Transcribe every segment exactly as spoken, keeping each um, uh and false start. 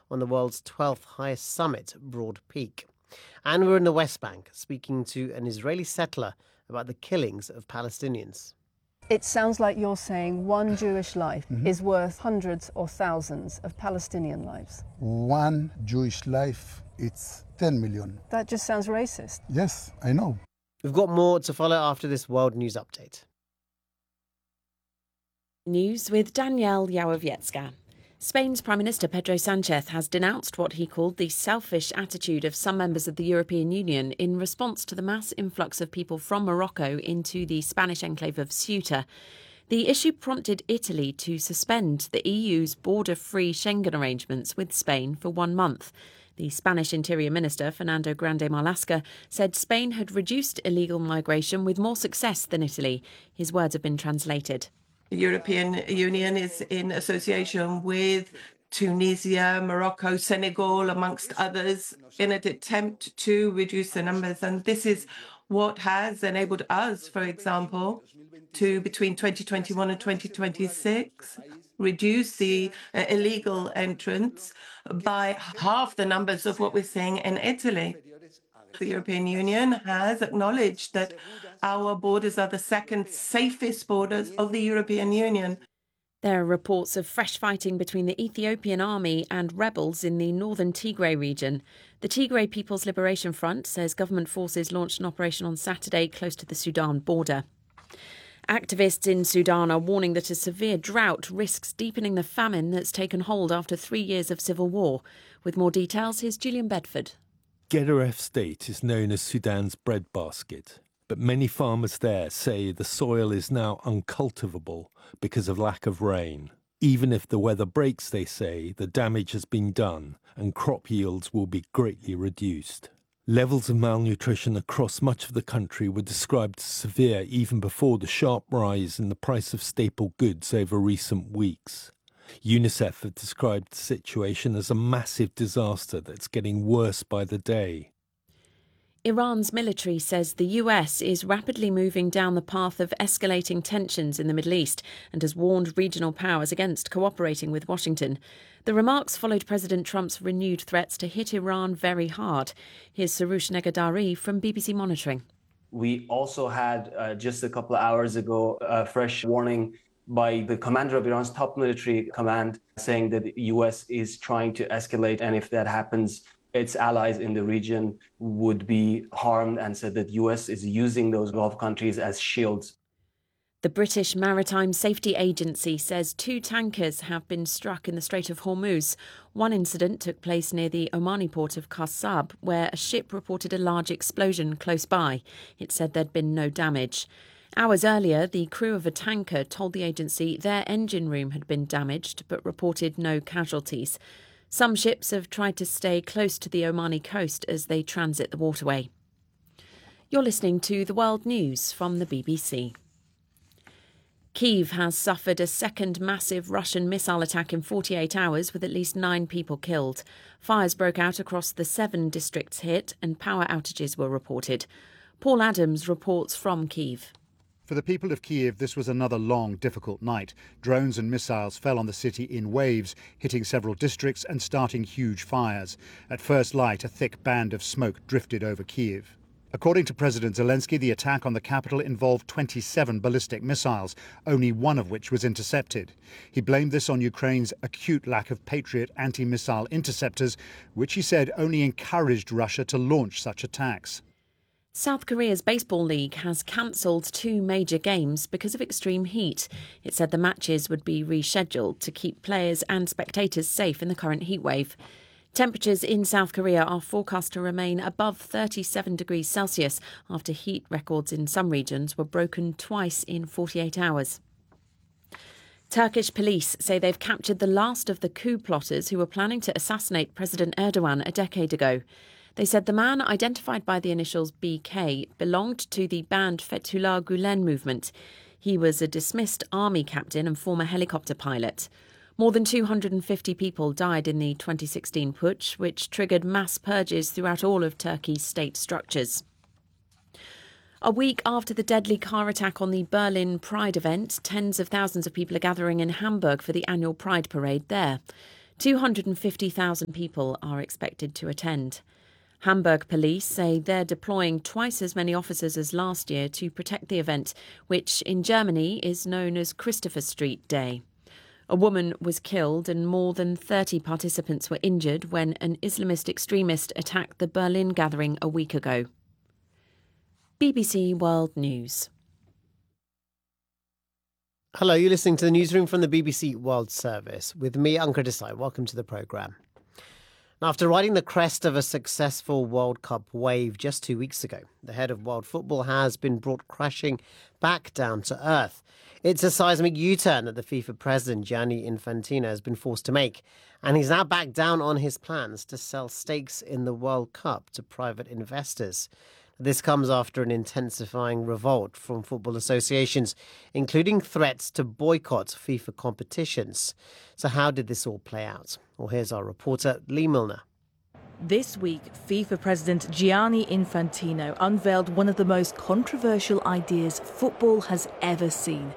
on the world's twelfth highest summit, Broad Peak. And we're in the West Bank, speaking to an Israeli settler about the killings of Palestinians. It sounds like you're saying one Jewish life mm-hmm. is worth hundreds or thousands of Palestinian lives. One Jewish life, it's ten million. That just sounds racist. Yes, I know. We've got more to follow after this World News Update. News with Danielle Yałowiecka. Spain's Prime Minister Pedro Sánchez has denounced what he called the selfish attitude of some members of the European Union in response to the mass influx of people from Morocco into the Spanish enclave of Ceuta. The issue prompted Italy to suspend the E U's border-free Schengen arrangements with Spain for one month. The Spanish Interior Minister, Fernando Grande Marlaska, said Spain had reduced illegal migration with more success than Italy. His words have been translated. The European Union is in association with Tunisia, Morocco, Senegal, amongst others, in an attempt to reduce the numbers. And this is what has enabled us, for example, to, between twenty twenty-one and twenty twenty-six, reduce the uh, illegal entrants by half the numbers of what we're seeing in Italy. The European Union has acknowledged that our borders are the second safest borders of the European Union. There are reports of fresh fighting between the Ethiopian army and rebels in the northern Tigray region. The Tigray People's Liberation Front says government forces launched an operation on Saturday close to the Sudan border. Activists in Sudan are warning that a severe drought risks deepening the famine that's taken hold after three years of civil war. With more details, here's Julian Bedford. Gedaref State is known as Sudan's breadbasket, but many farmers there say the soil is now uncultivable because of lack of rain. Even if the weather breaks, they say, the damage has been done and crop yields will be greatly reduced. Levels of malnutrition across much of the country were described as severe even before the sharp rise in the price of staple goods over recent weeks. UNICEF have described the situation as a massive disaster that's getting worse by the day. Iran's military says the U S is rapidly moving down the path of escalating tensions in the Middle East and has warned regional powers against cooperating with Washington. The remarks followed President Trump's renewed threats to hit Iran very hard. Here's Saroush Negadari from B B C Monitoring. We also had, uh, just a couple of hours ago, a fresh warning by the commander of Iran's top military command saying that the U S is trying to escalate, and if that happens, its allies in the region would be harmed, and said that U S is using those Gulf countries as shields. The British Maritime Safety Agency says two tankers have been struck in the Strait of Hormuz. One incident took place near the Omani port of Qasab, where a ship reported a large explosion close by. It said there'd been no damage. Hours earlier, the crew of a tanker told the agency their engine room had been damaged, but reported no casualties. Some ships have tried to stay close to the Omani coast as they transit the waterway. You're listening to the World News from the B B C. Kyiv has suffered a second massive Russian missile attack in forty-eight hours, with at least nine people killed. Fires broke out across the seven districts hit and power outages were reported. Paul Adams reports from Kyiv. For the people of Kyiv, this was another long, difficult night. Drones and missiles fell on the city in waves, hitting several districts and starting huge fires. At first light, a thick band of smoke drifted over Kyiv. According to President Zelensky, the attack on the capital involved twenty-seven ballistic missiles, only one of which was intercepted. He blamed this on Ukraine's acute lack of Patriot anti-missile interceptors, which he said only encouraged Russia to launch such attacks. South Korea's Baseball League has cancelled two major games because of extreme heat. It said the matches would be rescheduled to keep players and spectators safe in the current heatwave. Temperatures in South Korea are forecast to remain above thirty-seven degrees Celsius after heat records in some regions were broken twice in forty-eight hours. Turkish police say they've captured the last of the coup plotters who were planning to assassinate President Erdogan a decade ago. They said the man, identified by the initials B K, belonged to the banned Fethullah Gulen movement. He was a dismissed army captain and former helicopter pilot. More than two hundred fifty people died in the twenty sixteen putsch, which triggered mass purges throughout all of Turkey's state structures. A week after the deadly car attack on the Berlin Pride event, tens of thousands of people are gathering in Hamburg for the annual Pride parade there. two hundred fifty thousand people are expected to attend. Hamburg police say they're deploying twice as many officers as last year to protect the event, which in Germany is known as Christopher Street Day. A woman was killed and more than thirty participants were injured when an Islamist extremist attacked the Berlin gathering a week ago. B B C World News. Hello, you're listening to the newsroom from the B B C World Service with me, Ankur Desai. Welcome to the programme. After riding the crest of a successful World Cup wave just two weeks ago, the head of world football has been brought crashing back down to earth. It's a seismic U-turn that the FIFA president, Gianni Infantino, has been forced to make, and he's now back down on his plans to sell stakes in the World Cup to private investors. This comes after an intensifying revolt from football associations, including threats to boycott FIFA competitions. So how did this all play out? Well, here's our reporter, Lee Milner. This week, FIFA President Gianni Infantino unveiled one of the most controversial ideas football has ever seen.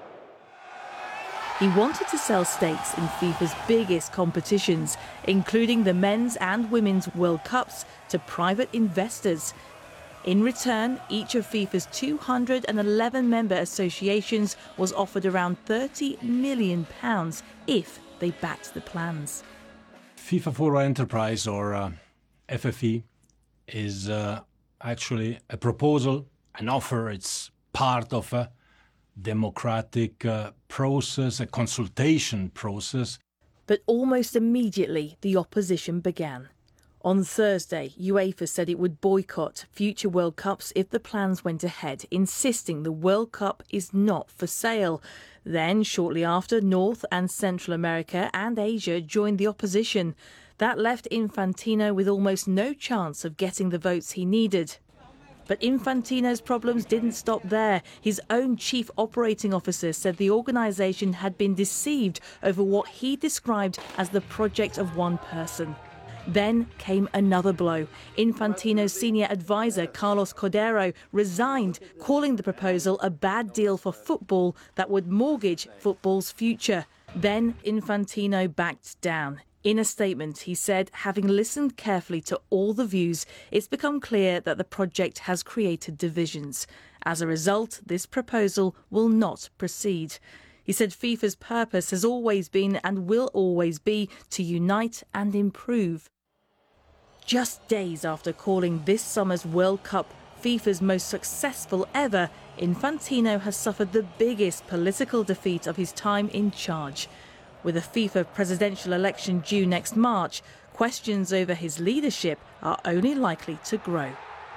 He wanted to sell stakes in FIFA's biggest competitions, including the men's and women's World Cups, to private investors. In return, each of FIFA's two hundred eleven member associations was offered around thirty million pounds if they backed the plans. FIFA for Enterprise, or uh, F F E, is uh, actually a proposal, an offer. It's part of a democratic uh, process, a consultation process. But almost immediately, the opposition began. On Thursday, UEFA said it would boycott future World Cups if the plans went ahead, insisting the World Cup is not for sale. Then, shortly after, North and Central America and Asia joined the opposition. That left Infantino with almost no chance of getting the votes he needed. But Infantino's problems didn't stop there. His own chief operating officer said the organisation had been deceived over what he described as the project of one person. Then came another blow. Infantino's senior advisor, Carlos Cordero, resigned, calling the proposal a bad deal for football that would mortgage football's future. Then Infantino backed down. In a statement, he said, having listened carefully to all the views, it's become clear that the project has created divisions. As a result, this proposal will not proceed. He said FIFA's purpose has always been and will always be to unite and improve. Just days after calling this summer's World Cup FIFA's most successful ever, Infantino has suffered the biggest political defeat of his time in charge. With a FIFA presidential election due next March, questions over his leadership are only likely to grow.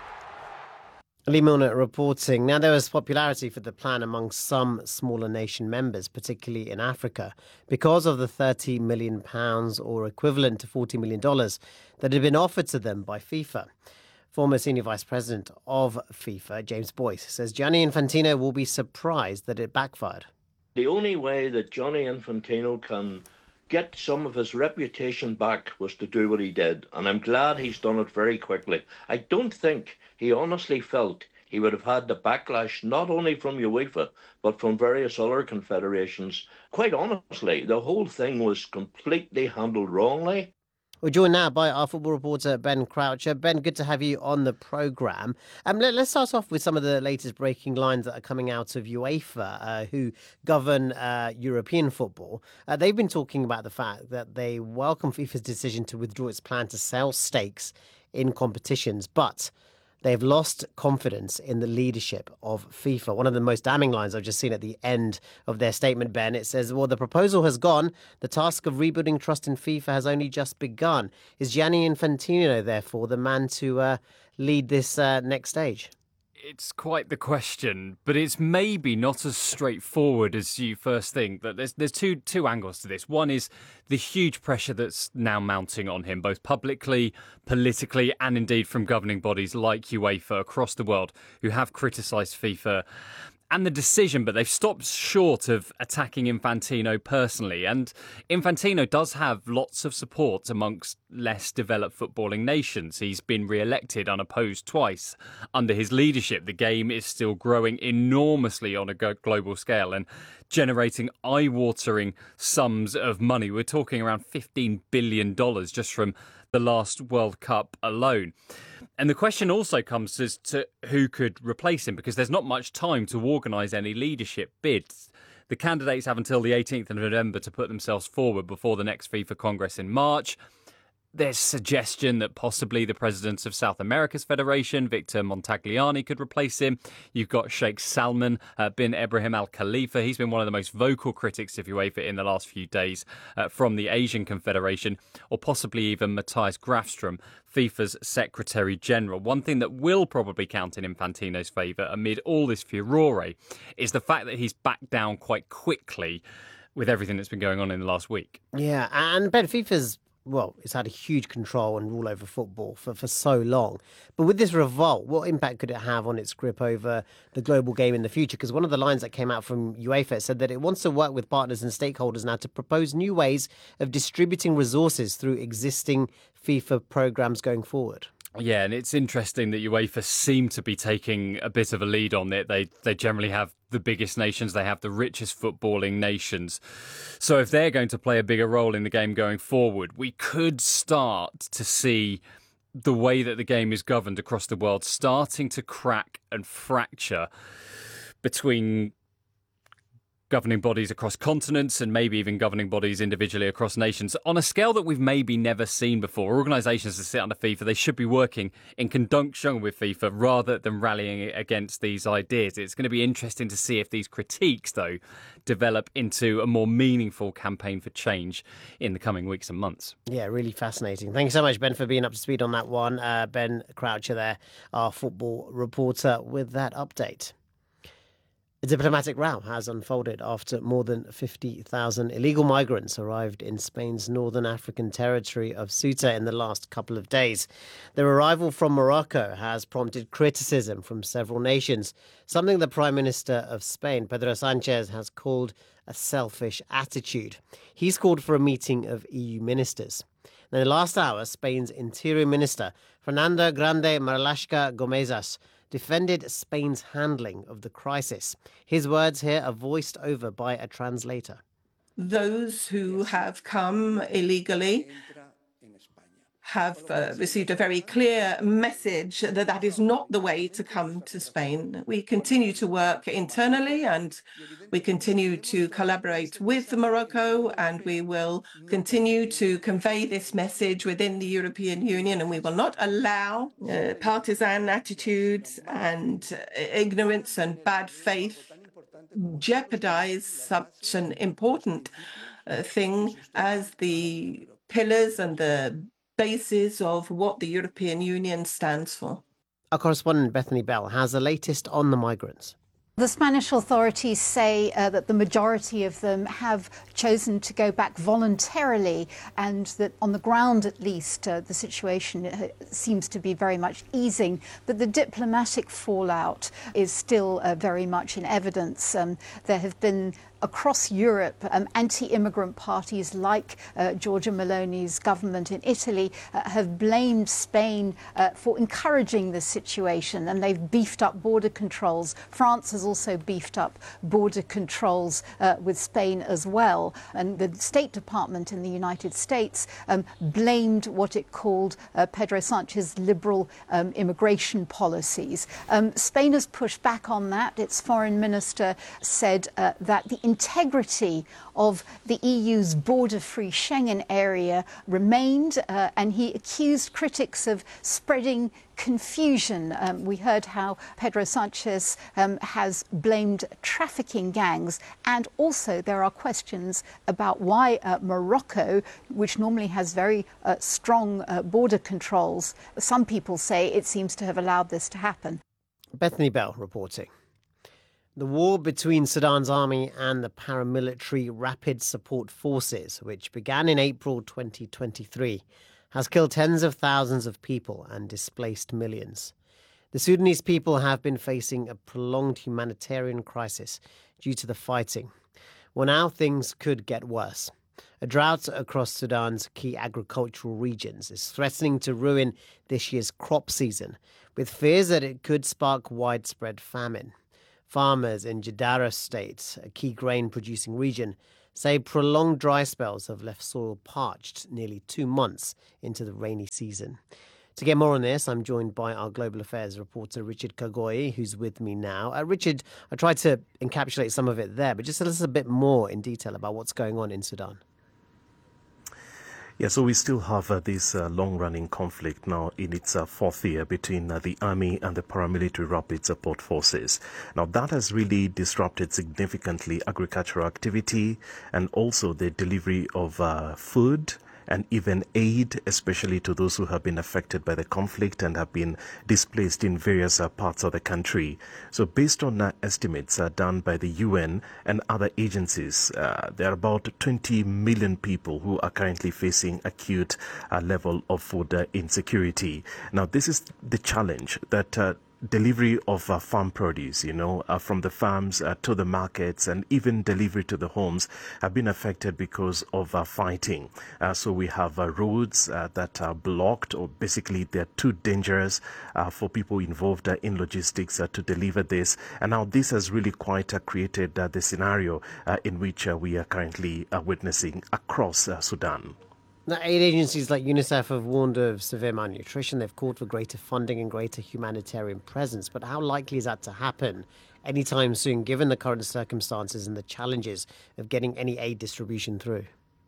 Lee Milner reporting. Now, there was popularity for the plan among some smaller nation members, particularly in Africa, because of the thirty million pounds or equivalent to forty million dollars that had been offered to them by FIFA. Former senior vice president of FIFA, James Boyce, says Gianni Infantino will be surprised that it backfired. The only way that Gianni Infantino can get some of his reputation back was to do what he did, and I'm glad he's done it very quickly. I don't think he honestly felt he would have had the backlash not only from UEFA but from various other confederations. Quite honestly, the whole thing was completely handled wrongly. We're joined now by our football reporter, Ben Croucher. Ben, good to have you on the programme. Um, let, let's start off with some of the latest breaking lines that are coming out of UEFA, uh, who govern uh, European football. Uh, they've been talking about the fact that they welcome FIFA's decision to withdraw its plan to sell stakes in competitions, but they've lost confidence in the leadership of FIFA. One of the most damning lines I've just seen at the end of their statement, Ben, it says, well, the proposal has gone. The task of rebuilding trust in FIFA has only just begun. Is Gianni Infantino, therefore, the man to uh, lead this uh, next stage? It's quite the question, but it's maybe not as straightforward as you first think. That there's there's two two angles to this. One is the huge pressure that's now mounting on him, both publicly, politically, and indeed from governing bodies like UEFA across the world, who have criticised FIFA and the decision, but they've stopped short of attacking Infantino personally. And Infantino does have lots of support amongst less developed footballing nations. He's been re-elected unopposed twice. Under his leadership, the game is still growing enormously on a global scale and generating eye-watering sums of money. We're talking around fifteen billion dollars just from the last World Cup alone. And the question also comes as to who could replace him, because there's not much time to organise any leadership bids. The candidates have until the eighteenth of November to put themselves forward before the next FIFA Congress in March. There's suggestion that possibly the president of South America's Federation, Victor Montagliani, could replace him. You've got Sheikh Salman uh, bin Ebrahim Al Khalifa. He's been one of the most vocal critics of UEFA in the last few days uh, from the Asian Confederation, or possibly even Matthias Grafström, FIFA's Secretary General. One thing that will probably count in Infantino's favour amid all this furore is the fact that he's backed down quite quickly with everything that's been going on in the last week. Yeah, and Ben, FIFA's well, it's had a huge control and rule over football for, for so long. But with this revolt, what impact could it have on its grip over the global game in the future? Because one of the lines that came out from UEFA said that it wants to work with partners and stakeholders now to propose new ways of distributing resources through existing FIFA programmes going forward. Yeah, and it's interesting that UEFA seem to be taking a bit of a lead on it. They they generally have the biggest nations, they have the richest footballing nations. So if they're going to play a bigger role in the game going forward, we could start to see the way that the game is governed across the world starting to crack and fracture between governing bodies across continents and maybe even governing bodies individually across nations on a scale that we've maybe never seen before. Organisations that sit under FIFA, they should be working in conjunction with FIFA rather than rallying against these ideas. It's going to be interesting to see if these critiques, though, develop into a more meaningful campaign for change in the coming weeks and months. Yeah, really fascinating. Thank you so much, Ben, for being up to speed on that one. Uh, Ben Croucher there, our football reporter, with that update. A diplomatic row has unfolded after more than fifty thousand illegal migrants arrived in Spain's northern African territory of Ceuta in the last couple of days. Their arrival from Morocco has prompted criticism from several nations, something the Prime Minister of Spain, Pedro Sanchez, has called a selfish attitude. He's called for a meeting of E U ministers. In the last hour, Spain's Interior Minister, Fernando Grande Marlaska Gomezas, defended Spain's handling of the crisis. His words here are voiced over by a translator. Those who have come illegally have uh, received a very clear message that that is not the way to come to Spain. We continue to work internally and we continue to collaborate with Morocco, and we will continue to convey this message within the European Union, and we will not allow uh, partisan attitudes and uh, ignorance and bad faith jeopardize such an important uh, thing as the pillars and the basis of what the European Union stands for. Our correspondent Bethany Bell has the latest on the migrants. The Spanish authorities say uh, that the majority of them have chosen to go back voluntarily, and that on the ground at least uh, the situation uh, seems to be very much easing, but the diplomatic fallout is still uh, very much in evidence. Um, there have been across Europe, um, anti-immigrant parties like uh, Giorgia Meloni's government in Italy uh, have blamed Spain uh, for encouraging this situation, and they've beefed up border controls. France has also beefed up border controls uh, with Spain as well. And the State Department in the United States um, blamed what it called uh, Pedro Sanchez's liberal um, immigration policies. Um, Spain has pushed back on that. Its foreign minister said uh, that the integrity of the E U's border-free Schengen area remained, uh, and he accused critics of spreading confusion. Um, we heard how Pedro Sanchez um, has blamed trafficking gangs, and also there are questions about why uh, Morocco, which normally has very uh, strong uh, border controls, some people say it seems to have allowed this to happen. Bethany Bell reporting. The war between Sudan's army and the paramilitary Rapid Support Forces, which began in April twenty twenty-three, has killed tens of thousands of people and displaced millions. The Sudanese people have been facing a prolonged humanitarian crisis due to the fighting. Well, now things could get worse. A drought across Sudan's key agricultural regions is threatening to ruin this year's crop season, with fears that it could spark widespread famine. Farmers in Jadara State, a key grain-producing region, say prolonged dry spells have left soil parched nearly two months into the rainy season. To get more on this, I'm joined by our Global Affairs reporter, Richard Kagoi, who's with me now. Uh, Richard, I tried to encapsulate some of it there, but just tell us a bit more in detail about what's going on in Sudan. Yeah, so we still have uh, this uh, long-running conflict now in its uh, fourth year between uh, the army and the paramilitary rapid support forces. Now, that has really disrupted significantly agricultural activity and also the delivery of uh, food and even aid, especially to those who have been affected by the conflict and have been displaced in various uh, parts of the country. So based on uh, estimates uh, done by the U N and other agencies, uh, there are about twenty million people who are currently facing acute uh, level of food uh, insecurity. Now, this is the challenge that uh, delivery of uh, farm produce, you know, uh, from the farms uh, to the markets and even delivery to the homes have been affected because of uh, fighting. Uh, so we have uh, roads uh, that are blocked, or basically they're too dangerous uh, for people involved uh, in logistics uh, to deliver this. And now this has really quite uh, created uh, the scenario uh, in which uh, we are currently uh, witnessing across uh, Sudan. Now, aid agencies like UNICEF have warned of severe malnutrition. They've called for greater funding and greater humanitarian presence. But how likely is that to happen anytime soon, given the current circumstances and the challenges of getting any aid distribution through?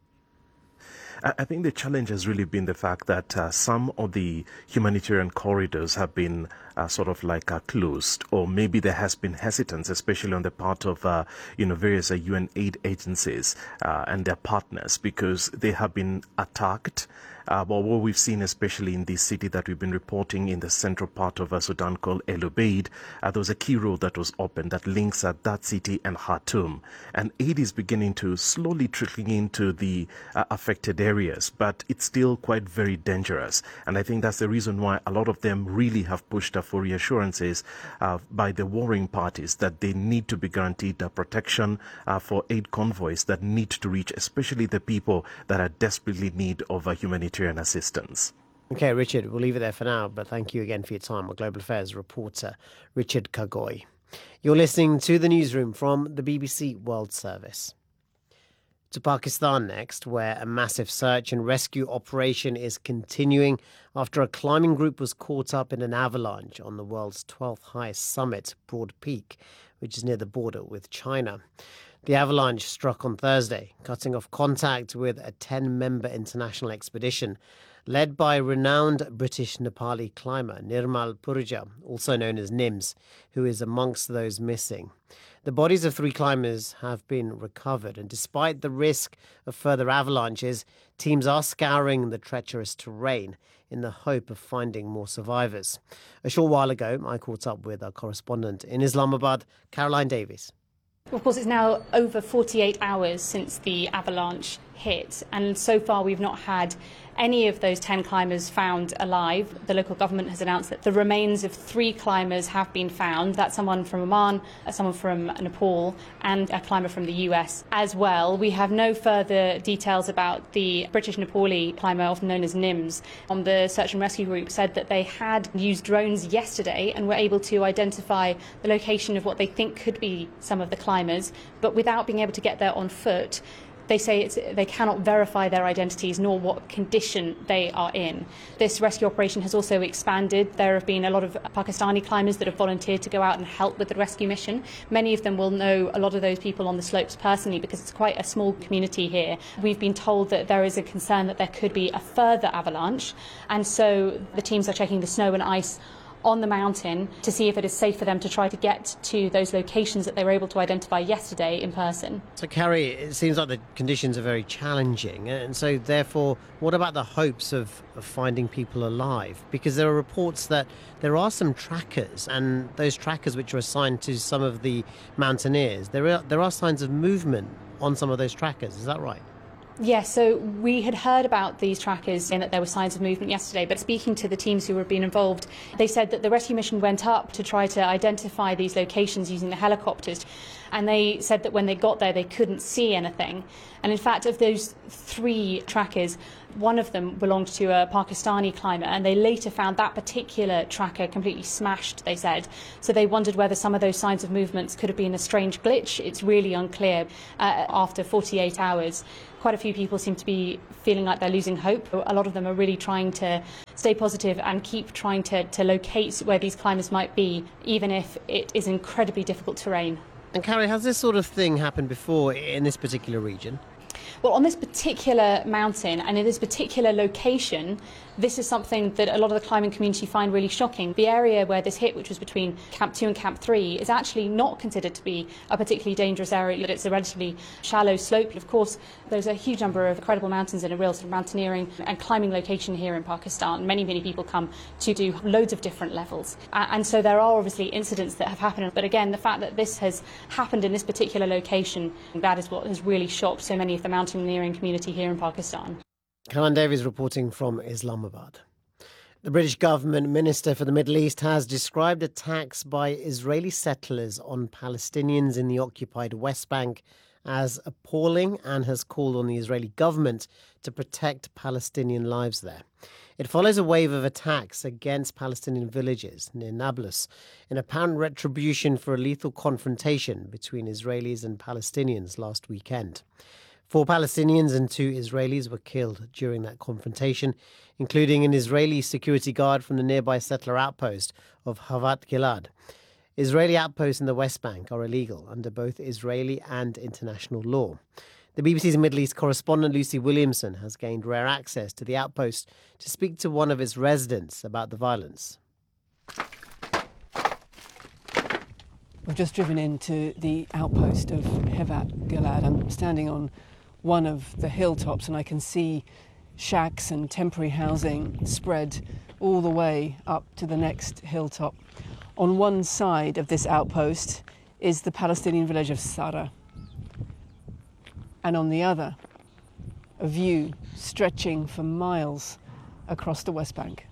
I think the challenge has really been the fact that uh, some of the humanitarian corridors have been uh, sort of like uh, closed, or maybe there has been hesitance, especially on the part of uh, you know various uh, U N aid agencies uh, and their partners, because they have been attacked. Uh, but what we've seen, especially in this city that we've been reporting in the central part of uh, Sudan called El Obeid, uh, there was a key road that was opened that links uh, that city and Khartoum. And aid is beginning to slowly trickling into the uh, affected areas, but it's still quite very dangerous. And I think that's the reason why a lot of them really have pushed uh, for reassurances uh, by the warring parties that they need to be guaranteed uh, protection uh, for aid convoys that need to reach, especially the people that are desperately in need of uh, humanitarian assistance. Okay, Richard, we'll leave it there for now, but thank you again for your time. Our Global Affairs reporter, Richard Kagoi. You're listening to the newsroom from the B B C World Service. To Pakistan next, where a massive search and rescue operation is continuing after a climbing group was caught up in an avalanche on the world's twelfth highest summit, Broad Peak, which is near the border with China. The avalanche struck on Thursday, cutting off contact with a ten-member international expedition led by renowned British Nepali climber Nirmal Purja, also known as NIMS, who is amongst those missing. The bodies of three climbers have been recovered, and despite the risk of further avalanches, teams are scouring the treacherous terrain in the hope of finding more survivors. A short while ago, I caught up with our correspondent in Islamabad, Caroline Davies. Of course, it's now over forty-eight hours since the avalanche hit, and so far we've not had any of those ten climbers found alive. The local government has announced that the remains of three climbers have been found. That's someone from Oman, someone from Nepal, and a climber from the U S as well. We have no further details about the British Nepali climber, often known as NIMS. Um, the search and rescue group said that they had used drones yesterday and were able to identify the location of what they think could be some of the climbers, but without being able to get there on foot. They say it's, they cannot verify their identities nor what condition they are in. This rescue operation has also expanded. There have been a lot of Pakistani climbers that have volunteered to go out and help with the rescue mission. Many of them will know a lot of those people on the slopes personally because it's quite a small community here. We've been told that there is a concern that there could be a further avalanche, and so the teams are checking the snow and ice on the mountain to see if it is safe for them to try to get to those locations that they were able to identify yesterday in person. So, Carrie, it seems like the conditions are very challenging, and so therefore, what about the hopes of, of finding people alive? Because there are reports that there are some trackers, and those trackers which are assigned to some of the mountaineers, there are, there are signs of movement on some of those trackers, is that right? Yeah, so we had heard about these trackers and that there were signs of movement yesterday, but speaking to the teams who were being involved, they said that the rescue mission went up to try to identify these locations using the helicopters, and they said that when they got there they couldn't see anything. And in fact, of those three trackers, one of them belonged to a Pakistani climber, and they later found that particular tracker completely smashed, they said. So they wondered whether some of those signs of movements could have been a strange glitch. It's really unclear. Uh, after forty-eight hours, quite a few people seem to be feeling like they're losing hope. A lot of them are really trying to stay positive and keep trying to, to locate where these climbers might be, even if it is incredibly difficult terrain. And Carrie, has this sort of thing happened before in this particular region? Well, on this particular mountain and in this particular location, this is something that a lot of the climbing community find really shocking. The area where this hit, which was between Camp two and Camp three, is actually not considered to be a particularly dangerous area. It's a relatively shallow slope. Of course, there's a huge number of incredible mountains and a real sort of mountaineering and climbing location here in Pakistan. Many, many people come to do loads of different levels. And so there are obviously incidents that have happened. But again, the fact that this has happened in this particular location, that is what has really shocked so many of the mountaineering community here in Pakistan. Caroline Davies reporting from Islamabad. The British government minister for the Middle East has described attacks by Israeli settlers on Palestinians in the occupied West Bank as appalling and has called on the Israeli government to protect Palestinian lives there. It follows a wave of attacks against Palestinian villages near Nablus in apparent retribution for a lethal confrontation between Israelis and Palestinians last weekend. Four Palestinians and two Israelis were killed during that confrontation, including an Israeli security guard from the nearby settler outpost of Havat Gilad. Israeli outposts in the West Bank are illegal under both Israeli and international law. The B B C's Middle East correspondent Lucy Williamson has gained rare access to the outpost to speak to one of its residents about the violence. We've just driven into the outpost of Havat Gilad. I'm standing on one of the hilltops and I can see shacks and temporary housing spread all the way up to the next hilltop. On one side of this outpost is the Palestinian village of Sara, and on the other, a view stretching for miles across the West Bank.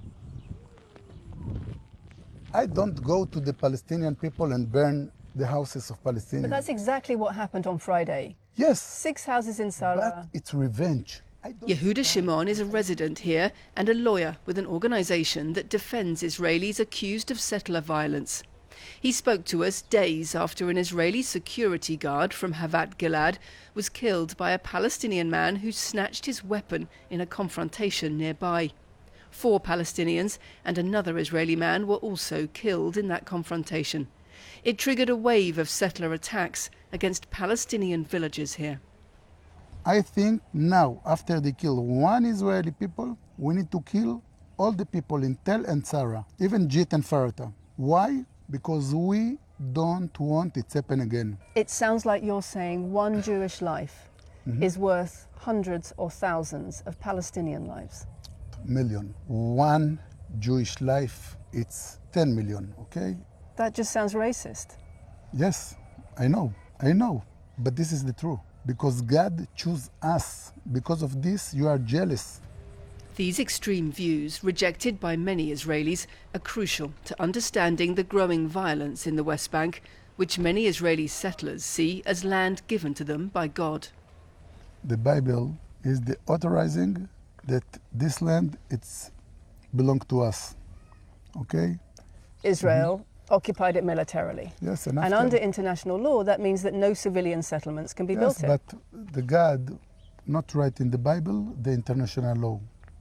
I don't go to the Palestinian people and burn the houses of Palestinians. But that's exactly what happened on Friday. Yes. Six houses in Sara. But it's revenge. Yehuda Shimon is a resident here and a lawyer with an organisation that defends Israelis accused of settler violence. He spoke to us days after an Israeli security guard from Havat Gilad was killed by a Palestinian man who snatched his weapon in a confrontation nearby. Four Palestinians and another Israeli man were also killed in that confrontation. It triggered a wave of settler attacks against Palestinian villages here. I think now, after they kill one Israeli people, we need to kill all the people in Tel and Sara, even Jit and Farata. Why? Because we don't want it to happen again. It sounds like you're saying one Jewish life mm-hmm. is worth hundreds or thousands of Palestinian lives. Million. One Jewish life, it's ten million, okay? That just sounds racist. Yes, I know, I know. But this is the truth. Because God chose us. Because of this, you are jealous. These extreme views, rejected by many Israelis, are crucial to understanding the growing violence in the West Bank, which many Israeli settlers see as land given to them by God. The Bible is the authorizing that this land it's belong to us, okay? Israel mm-hmm. occupied it militarily. Yes, and, and under international law, that means that no civilian settlements can be yes, built here. But the God not write in the Bible the international law.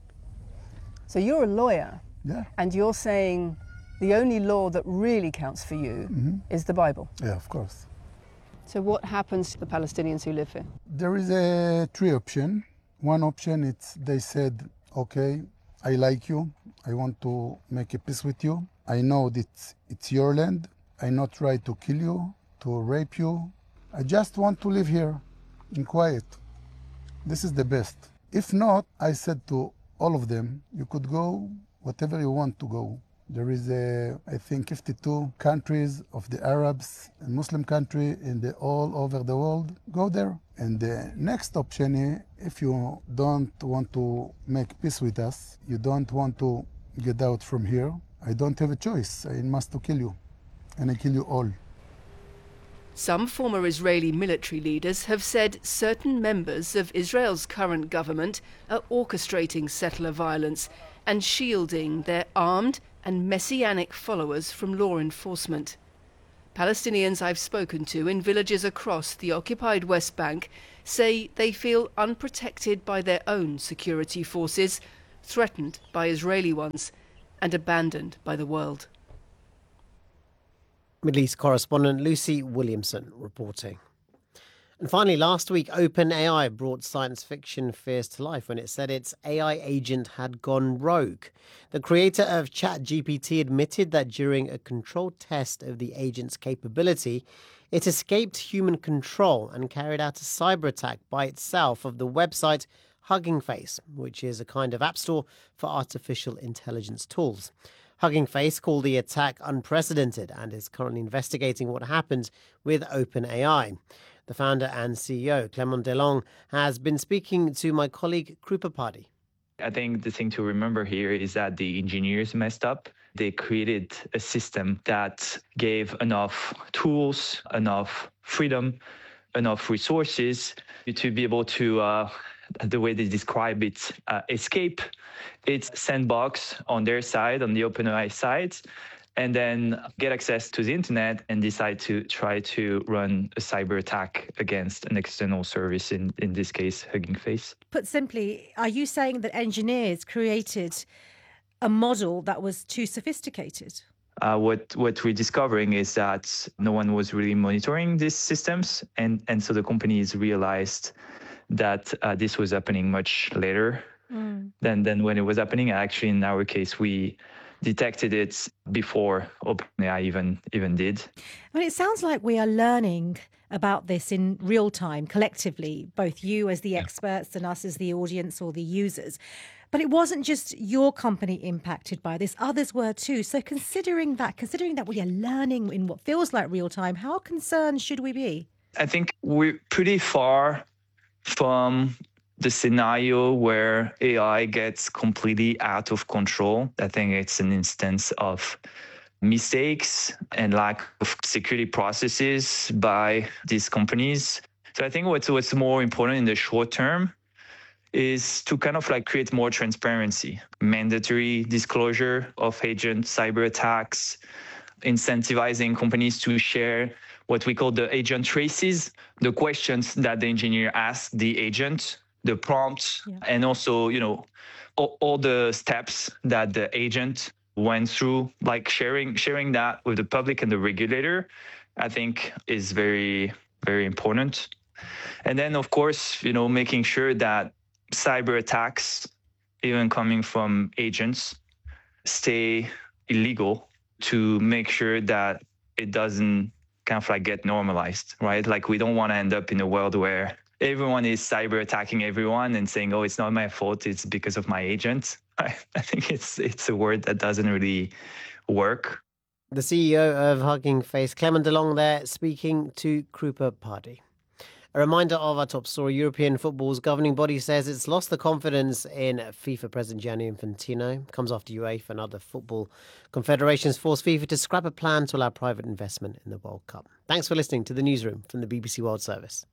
So you're a lawyer, yeah, and you're saying the only law that really counts for you mm-hmm. is the Bible. Yeah, of course. So what happens to the Palestinians who live here? There is a three option. One option, it's they said, okay, I like you. I want to make a peace with you. I know that it's your land. I not try to kill you, to rape you. I just want to live here in quiet. This is the best. If not, I said to all of them, you could go whatever you want to go. There is, a, I think, fifty-two countries of the Arabs and Muslim country in the all over the world. Go there. And the next option is, if you don't want to make peace with us, you don't want to get out from here, I don't have a choice. I must to kill you, and I kill you all. Some former Israeli military leaders have said certain members of Israel's current government are orchestrating settler violence and shielding their armed and messianic followers from law enforcement. Palestinians I've spoken to in villages across the occupied West Bank say they feel unprotected by their own security forces, threatened by Israeli ones, and abandoned by the world. Middle East correspondent Lucy Williamson reporting. And finally, last week, OpenAI brought science fiction fears to life when it said its A I agent had gone rogue. The creator of ChatGPT admitted that during a controlled test of the agent's capability, it escaped human control and carried out a cyber attack by itself of the website Hugging Face, which is a kind of app store for artificial intelligence tools. Hugging Face called the attack unprecedented and is currently investigating what happened with OpenAI. The founder and C E O, Clement Delong, has been speaking to my colleague Krupa Padhi. I think the thing to remember here is that the engineers messed up. They created a system that gave enough tools, enough freedom, enough resources to be able to, uh, the way they describe it, uh, escape its sandbox on their side, on the OpenAI side, and then get access to the internet and decide to try to run a cyber attack against an external service, in, in this case, Hugging Face. Put simply, are you saying that engineers created a model that was too sophisticated? Uh, what what we're discovering is that no one was really monitoring these systems, and, and so the companies realized that uh, this was happening much later mm. than, than when it was happening. Actually, in our case, we detected it before OpenAI even even did. I mean, it sounds like we are learning about this in real time, collectively, both you as the yeah. experts and us as the audience or the users. But it wasn't just your company impacted by this, others were too. So considering that, considering that we are learning in what feels like real time, how concerned should we be? I think we're pretty far from the scenario where A I gets completely out of control. I think it's an instance of mistakes and lack of security processes by these companies. So I think what's what's more important in the short term is to kind of like create more transparency, mandatory disclosure of agent cyber attacks, incentivizing companies to share what we call the agent traces, the questions that the engineer asked the agent, the prompts, yeah. and also, you know, all, all the steps that the agent went through, like sharing sharing that with the public and the regulator, I think is very, very important. And then, of course, you know, making sure that cyber attacks, even coming from agents, stay illegal, to make sure that it doesn't kind of like get normalized, right? Like we don't want to end up in a world where everyone is cyber attacking everyone and saying, oh, it's not my fault, it's because of my agent. I, I think it's it's a word that doesn't really work. The C E O of Hugging Face, Clement Delong there, speaking to Krupa Padhi. A reminder of our top story. European football's governing body says it's lost the confidence in FIFA President Gianni Infantino. Comes after UEFA and other football confederations forced FIFA to scrap a plan to allow private investment in the World Cup. Thanks for listening to the newsroom from the B B C World Service.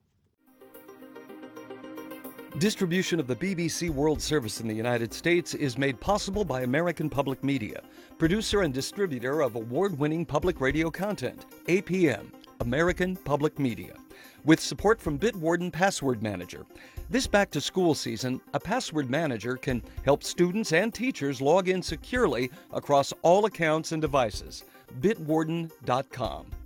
Distribution of the B B C World Service in the United States is made possible by American Public Media, producer and distributor of award-winning public radio content, A P M, American Public Media, with support from Bitwarden Password Manager. This back-to-school season, a password manager can help students and teachers log in securely across all accounts and devices. Bitwarden dot com.